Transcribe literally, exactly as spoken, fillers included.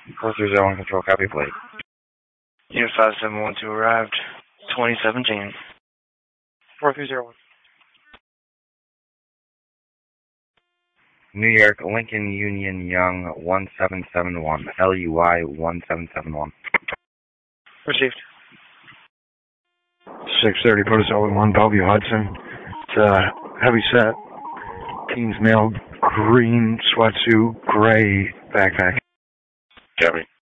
four three zero one control, copy plate. Unit five seven one two arrived, twenty seventeen. four three zero one. New York, Lincoln Union Young one seven seven one, L U Y one seven seven one. Received. six thirty, Protozoa one, Bellevue Hudson. It's a heavy set. Teens male, green sweatsuit, gray backpack. Copy.